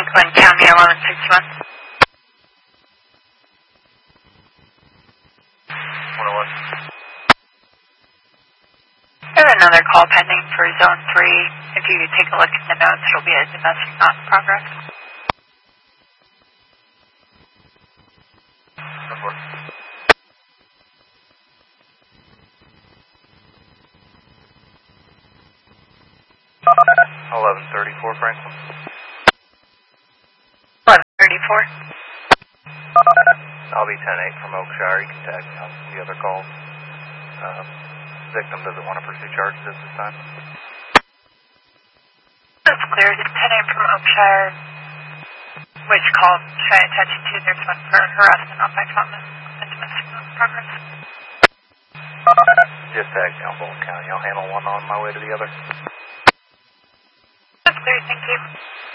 Glen County 1161. 101. I have another call pending for Zone 3. If you could take a look at the notes, it'll be a domestic not in progress. Report. 1134 Franklin. 1134. I'll be 10-8 from Oakshire. You can tag me on the other calls. Victim doesn't want to pursue charges at this time. That's clear. It's 10 from Oakshire. Which call should I attach you to? There's one for harassment on my phone and domestic not in progress. Just tag me on Bolton County. I'll handle one on my way to the other. That's clear. Thank you.